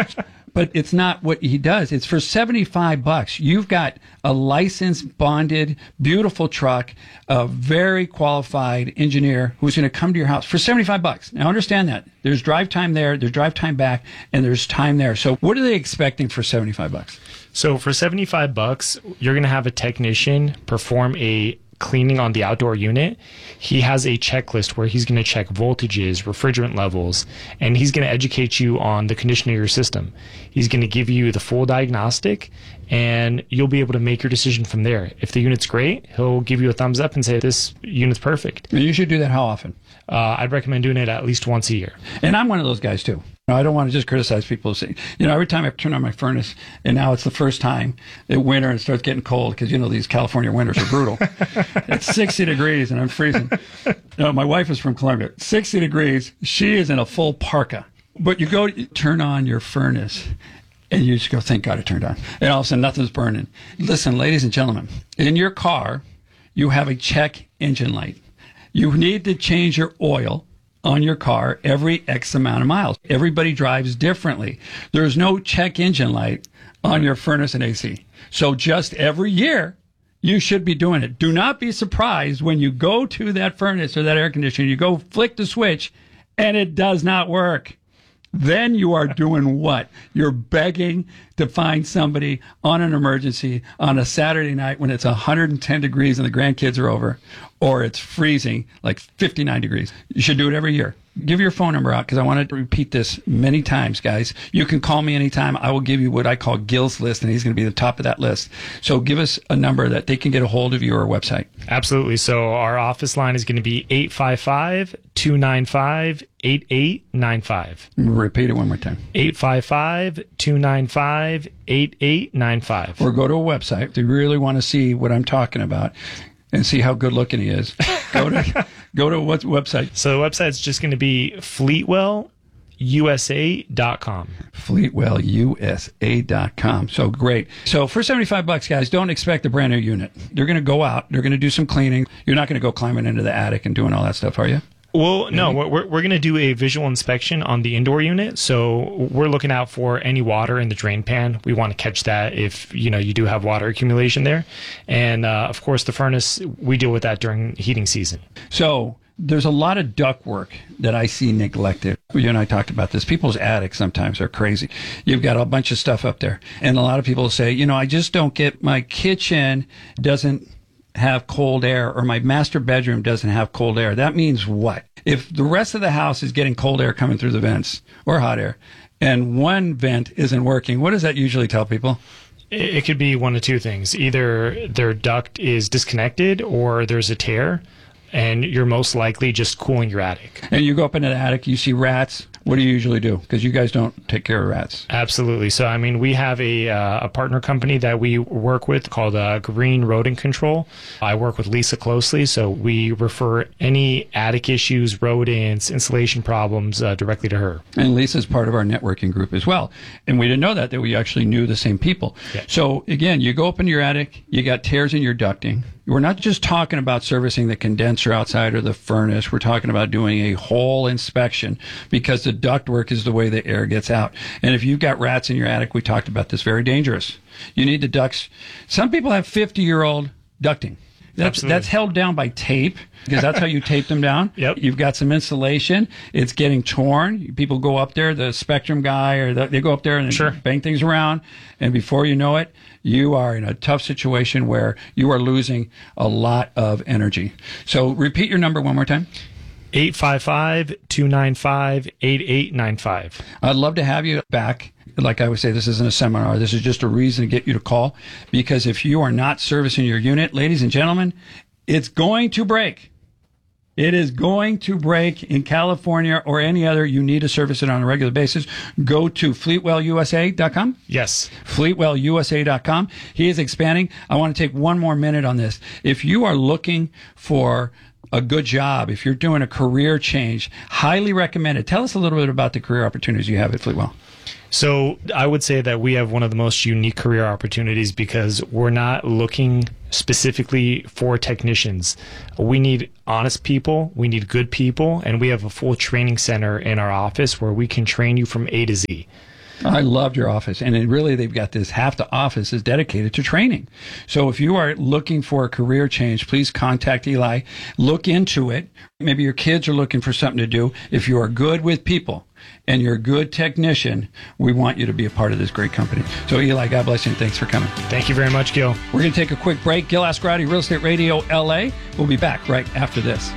But it's not what he does. It's for seventy-five bucks. You've got a licensed, bonded, beautiful truck, a very qualified engineer who's going to come to your house for seventy-five bucks. Now understand that. There's drive time there, there's drive time back, and there's time there. So what are they expecting for seventy-five bucks? So for seventy-five bucks, you're going to have a technician perform a cleaning on the outdoor unit. He has a checklist where he's going to check voltages, refrigerant levels, and he's going to educate you on the condition of your system. He's going to give you the full diagnostic, and you'll be able to make your decision from there. If the unit's great, he'll give you a thumbs up and say, this unit's perfect. And you should do that how often? Uh, I'd recommend doing it at least once a year. And I'm one of those guys too. I don't want to just criticize people who say, you know, every time I turn on my furnace, and now it's the first time in winter and it starts getting cold, because, you know, these California winters are brutal. It's sixty degrees and I'm freezing. You know, my wife is from Columbia. sixty degrees. She is in a full parka. But you go you turn on your furnace and you just go, thank God it turned on. And all of a sudden nothing's burning. Listen, ladies and gentlemen, in your car, you have a check engine light. You need to change your oil on your car every X amount of miles. Everybody drives differently. There's no check engine light on your furnace and A C. So just every year, you should be doing it. Do not be surprised when you go to that furnace or that air conditioner, you go flick the switch, and it does not work. Then you are doing what? You're begging to find somebody on an emergency on a Saturday night when it's one hundred ten degrees and the grandkids are over, or it's freezing like fifty-nine degrees. You should do it every year. Give your phone number out, because I want to repeat this many times, guys. You can call me anytime. I will give you what I call Gil's list, and he's going to be the top of that list. So give us a number that they can get a hold of you, or a website. Absolutely. So our office line is going to be eight five five, two nine five, eight eight nine five. Repeat it one more time. eight five five, two nine five, eight eight nine five. Or go to a website if you really want to see what I'm talking about and see how good looking he is. Go to go to what website? So the website's just going to be fleetwell U S A dot com. fleetwell U S A dot com. So great. So for seventy-five bucks, guys, don't expect a brand new unit. They're going to go out. They're going to do some cleaning. You're not going to go climbing into the attic and doing all that stuff, are you? Well, no, we're, we're going to do a visual inspection on the indoor unit. So we're looking out for any water in the drain pan. We want to catch that if, you know, you do have water accumulation there. And, uh, of course, the furnace, we deal with that during heating season. So there's a lot of duct work that I see neglected. You and I talked about this. People's attics sometimes are crazy. You've got a bunch of stuff up there. And a lot of people say, you know, I just don't get, my kitchen doesn't have cold air, or my master bedroom doesn't have cold air. That means what? If the rest of the house is getting cold air coming through the vents, or hot air, and one vent isn't working, what does that usually tell people? It could be one of two things. Either their duct is disconnected, or there's a tear, and you're most likely just cooling your attic. And you go up into the attic, you see rats. What do you usually do? Because you guys don't take care of rats. Absolutely. So, I mean, we have a uh, a partner company that we work with called uh, Green Rodent Control. I work with Lisa closely, so we refer any attic issues, rodents, installation problems uh, directly to her. And Lisa's part of our networking group as well. And we didn't know that, that we actually knew the same people. Yeah. So, again, you go up in your attic, you got tears in your ducting. We're not just talking about servicing the condenser outside or the furnace. We're talking about doing a whole inspection, because the ductwork is the way the air gets out. And if you've got rats in your attic, we talked about this, very dangerous. You need the ducts. Some people have fifty-year-old ducting. That's, that's held down by tape, because that's how you tape them down. Yep. You've got some insulation. It's getting torn. People go up there, the Spectrum guy, or the, they go up there and sure. bang things around. And before you know it, you are in a tough situation where you are losing a lot of energy. So repeat your number one more time. eight five five, two nine five, eight eight nine five. I'd love to have you back. Like I would say, this isn't a seminar. This is just a reason to get you to call, because if you are not servicing your unit, ladies and gentlemen, it's going to break. It is going to break in California or any other. You need to service it on a regular basis. Go to fleetwell U S A dot com. Yes. fleetwell U S A dot com. He is expanding. I want to take one more minute on this. If you are looking for a good job, if you're doing a career change, highly recommend it. Tell us a little bit about the career opportunities you have at Fleetwell. So I would say that we have one of the most unique career opportunities because we're not looking specifically for technicians. We need honest people, we need good people, and we have a full training center in our office where we can train you from A to Z. I loved your office. And it really, they've got this, half the office is dedicated to training. So if you are looking for a career change, please contact Eli. Look into it. Maybe your kids are looking for something to do. If you are good with people and you're a good technician, we want you to be a part of this great company. So Eli, God bless you and thanks for coming. Thank you very much, Gil. We're going to take a quick break. Gil Ascarati, Real Estate Radio L A. We'll be back right after this.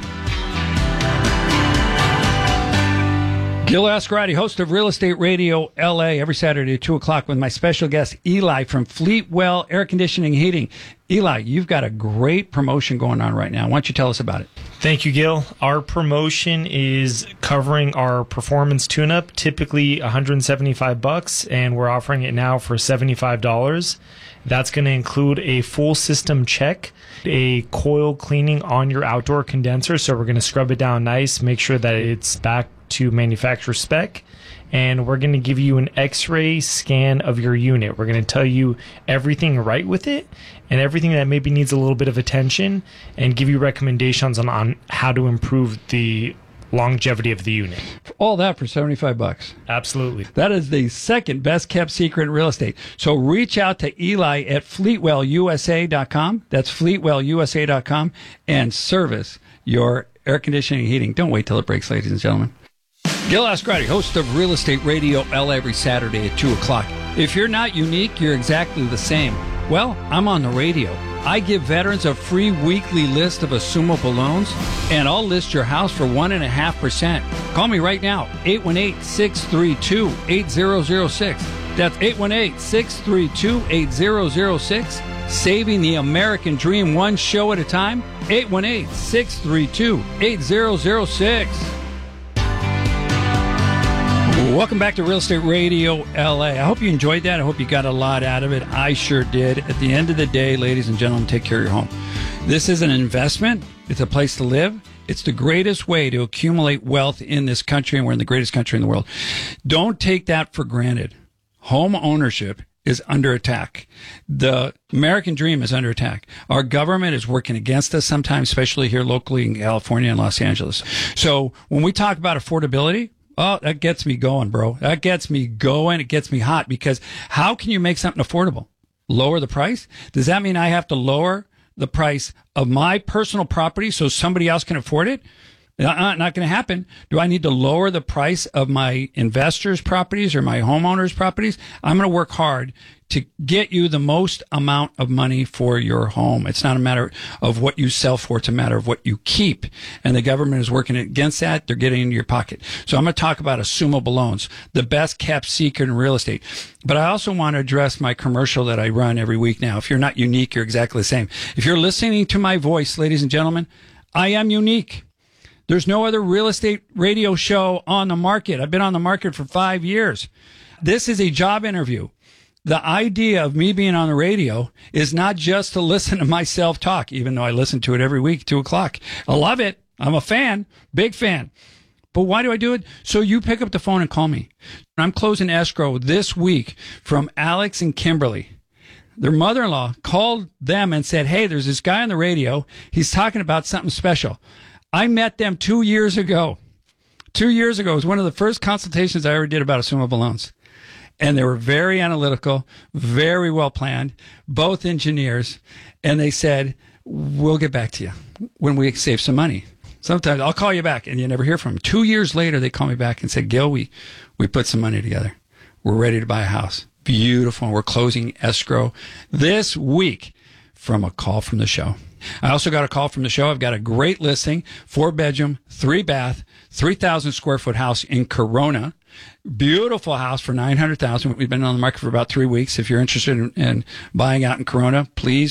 Gil Ascarati, host of Real Estate Radio L A, every Saturday at two o'clock with my special guest, Eli from Fleetwell Air Conditioning and Heating. Eli, you've got a great promotion going on right now. Why don't you tell us about it? Thank you, Gil. Our promotion is covering our performance tune-up, typically one hundred seventy-five bucks, and we're offering it now for seventy-five dollars. That's going to include a full system check, a coil cleaning on your outdoor condenser. So we're going to scrub it down nice, make sure that it's back to manufacturer spec, and we're going to give you an x-ray scan of your unit. We're going to tell you everything right with it and everything that maybe needs a little bit of attention and give you recommendations on, on how to improve the longevity of the unit. All that for seventy-five bucks. Absolutely. That is the second best kept secret in real estate. So reach out to Eli at fleetwell U S A dot com. That's fleetwell U S A dot com and service your air conditioning and heating. Don't wait till it breaks, ladies and gentlemen. Gil Ascarati, host of Real Estate Radio L A every Saturday at two o'clock. If you're not unique, you're exactly the same. Well, I'm on the radio. I give veterans a free weekly list of assumable loans, and I'll list your house for one point five percent. Call me right now, eight one eight, six three two, eight zero zero six. That's eight one eight, six three two, eight zero zero six. Saving the American dream one show at a time, eight one eight, six three two, eight zero zero six. Welcome back to Real Estate Radio L A. I hope you enjoyed that. I hope you got a lot out of it. I sure did. At the end of the day, ladies and gentlemen, take care of your home. This is an investment. It's a place to live. It's the greatest way to accumulate wealth in this country, and we're in the greatest country in the world. Don't take that for granted. Home ownership is under attack. The American dream is under attack. Our government is working against us sometimes, especially here locally in California and Los Angeles. So when we talk about affordability, oh, that gets me going, bro. That gets me going. It gets me hot because how can you make something affordable? Lower the price? Does that mean I have to lower the price of my personal property so somebody else can afford it? Uh, not going to happen. Do I need to lower the price of my investors' properties or my homeowners' properties? I'm going to work hard to get you the most amount of money for your home. It's not a matter of what you sell for. It's a matter of what you keep. And the government is working against that. They're getting into your pocket. So I'm going to talk about assumable loans, the best kept secret in real estate. But I also want to address my commercial that I run every week now. If you're not unique, you're exactly the same. If you're listening to my voice, ladies and gentlemen, I am unique. There's no other real estate radio show on the market. I've been on the market for five years. This is a job interview. The idea of me being on the radio is not just to listen to myself talk, even though I listen to it every week, two o'clock. I love it. I'm a fan, big fan. But why do I do it? So you pick up the phone and call me. I'm closing escrow this week from Alex and Kimberly. Their mother-in-law called them and said, hey, there's this guy on the radio. He's talking about something special. I met them two years ago. Two years ago. It was one of the first consultations I ever did about assumable loans. And they were very analytical, very well planned, both engineers. And they said, we'll get back to you when we save some money. Sometimes I'll call you back, and you never hear from them. Two years later, they call me back and said, Gil, we, we put some money together. We're ready to buy a house. Beautiful. We're closing escrow this week from a call from the show. I also got a call from the show. I've got a great listing, four bedroom, three bath, three thousand square foot house in Corona. Beautiful house for nine hundred thousand dollars. We've been on the market for about three weeks. If you're interested in, in buying out in Corona, please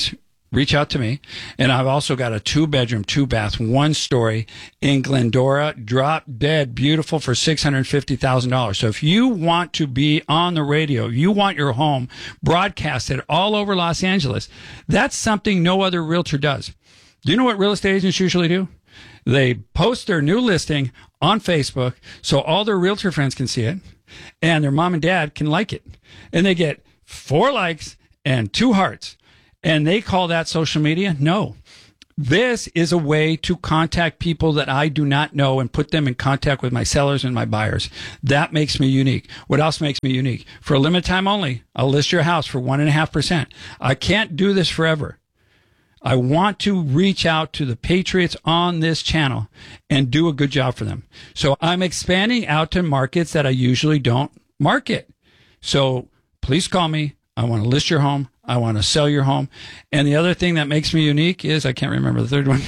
reach out to me. And I've also got a two bedroom, two bath, one story in Glendora, drop dead beautiful for six hundred fifty thousand dollars. So if you want to be on the radio, you want your home broadcasted all over Los Angeles, that's something no other realtor does. Do you know what real estate agents usually do? They post their new listing on Facebook so all their realtor friends can see it and their mom and dad can like it. And they get four likes and two hearts. And they call that social media? No. This is a way to contact people that I do not know and put them in contact with my sellers and my buyers. That makes me unique. What else makes me unique? For a limited time only, I'll list your house for one and a half percent. I can't do this forever. I want to reach out to the patriots on this channel and do a good job for them. So I'm expanding out to markets that I usually don't market. So please call me. I want to list your home. I want to sell your home. And the other thing that makes me unique is, I can't remember the third one.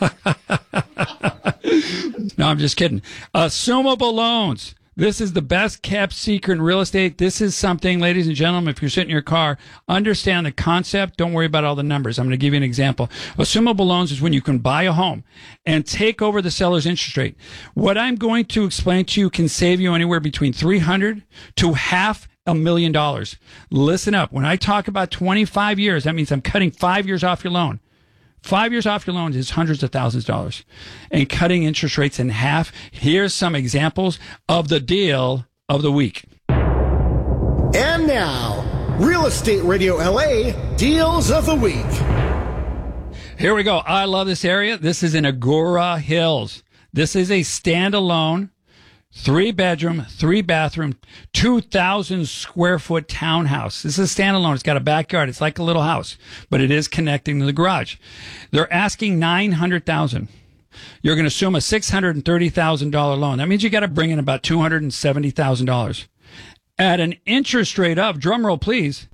No, I'm just kidding. Assumable loans. This is the best kept secret in real estate. This is something, ladies and gentlemen, if you're sitting in your car, understand the concept. Don't worry about all the numbers. I'm going to give you an example. Assumable loans is when you can buy a home and take over the seller's interest rate. What I'm going to explain to you can save you anywhere between three hundred to half a million dollars. Listen up. When I talk about twenty-five years, that means I'm cutting five years off your loan. Five years off your loans is hundreds of thousands of dollars. And cutting interest rates in half. Here's some examples of the deal of the week. And now, Real Estate Radio L A Deals of the Week. Here we go. I love this area. This is in Agoura Hills. This is a standalone three bedroom, three bathroom, two thousand square foot townhouse. This is standalone. It's got a backyard. It's like a little house, but it is connecting to the garage. They're asking nine hundred thousand dollars. You're going to assume a six hundred thirty thousand dollars loan. That means you got to bring in about two hundred seventy thousand dollars at an interest rate of, drumroll please,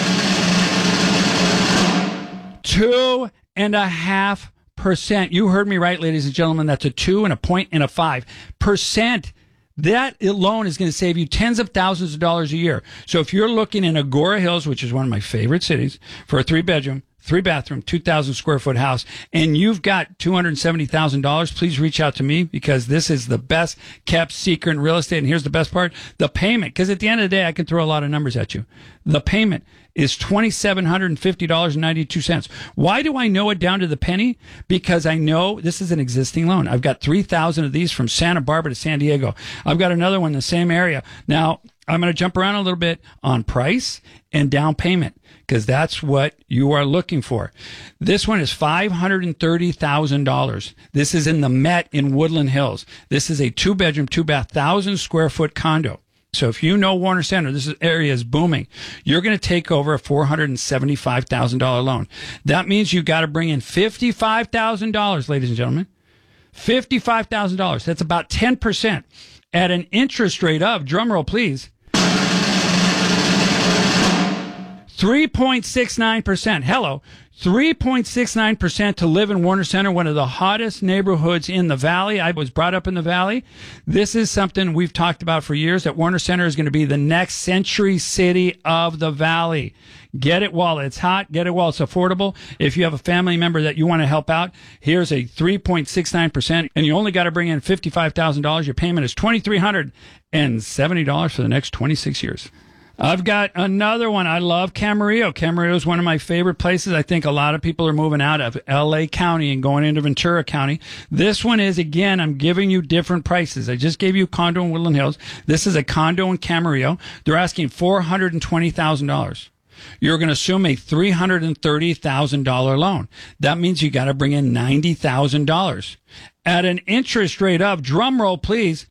two and a half percent. You heard me right, ladies and gentlemen. That's a two and a point and a five percent. That loan is going to save you tens of thousands of dollars a year. So if you're looking in Agoura Hills, which is one of my favorite cities, for a three bedroom, three bathroom, two thousand square foot house, and you've got two hundred seventy thousand dollars, please reach out to me because this is the best kept secret in real estate. And here's the best part, the payment, because at the end of the day, I can throw a lot of numbers at you. The payment is two thousand seven hundred fifty dollars and ninety-two cents. Why do I know it down to the penny? Because I know this is an existing loan. I've got three thousand of these from Santa Barbara to San Diego. I've got another one in the same area. Now, I'm going to jump around a little bit on price and down payment because that's what you are looking for. This one is five hundred thirty thousand dollars. This is in the Met in Woodland Hills. This is a two bedroom, two bath, one thousand square foot condo. So if you know Warner Center, this area is booming. You're going to take over a four hundred seventy-five thousand dollars loan. That means you got to bring in fifty-five thousand dollars, ladies and gentlemen. fifty-five thousand dollars. That's about ten percent at an interest rate of, drumroll please, three point six nine percent. Hello. three point six nine percent to live in Warner Center, one of the hottest neighborhoods in the Valley. I was brought up in the Valley. This is something we've talked about for years, that Warner Center is going to be the next Century City of the Valley. Get it while it's hot. Get it while it's affordable. If you have a family member that you want to help out, here's a three point six nine percent, and you only got to bring in fifty-five thousand dollars. Your payment is two thousand three hundred seventy dollars for the next twenty-six years. I've got another one. I love Camarillo. Camarillo is one of my favorite places. I think a lot of people are moving out of L A County and going into Ventura County. This one is, again, I'm giving you different prices. I just gave you a condo in Woodland Hills. This is a condo in Camarillo. They're asking four hundred twenty thousand dollars. You're going to assume a three hundred thirty thousand dollars loan. That means you got to bring in ninety thousand dollars at an interest rate of, drumroll please,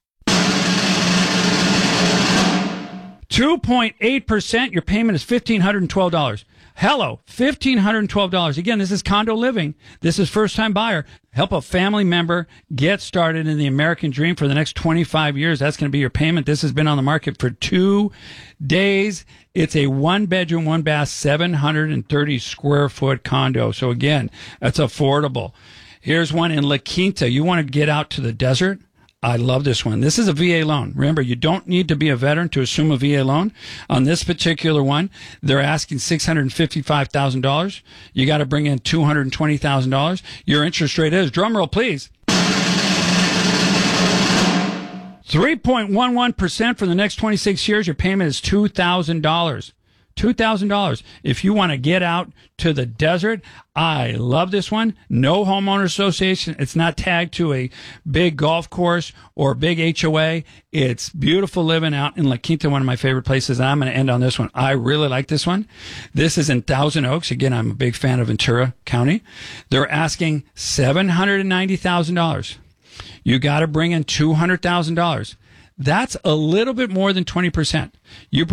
two point eight percent. Your payment is one thousand five hundred twelve dollars. Hello, one thousand five hundred twelve dollars. Again, this is condo living. This is first-time buyer. Help a family member get started in the American dream for the next twenty-five years. That's going to be your payment. This has been on the market for two days. It's a one-bedroom, one-bath, seven hundred thirty square foot condo. So, again, that's affordable. Here's one in La Quinta. You want to get out to the desert? I love this one. This is a V A loan. Remember, you don't need to be a veteran to assume a V A loan. On this particular one, they're asking six hundred fifty-five thousand dollars. You got to bring in two hundred twenty thousand dollars. Your interest rate is, drumroll please, three point one one percent for the next twenty-six years. Your payment is two thousand dollars. two thousand dollars. If you want to get out to the desert, I love this one. No homeowner association. It's not tagged to a big golf course or big H O A. It's beautiful living out in La Quinta, one of my favorite places. I'm going to end on this one. I really like this one. This is in Thousand Oaks. Again, I'm a big fan of Ventura County. They're asking seven hundred ninety thousand dollars. You got to bring in two hundred thousand dollars. That's a little bit more than twenty percent. You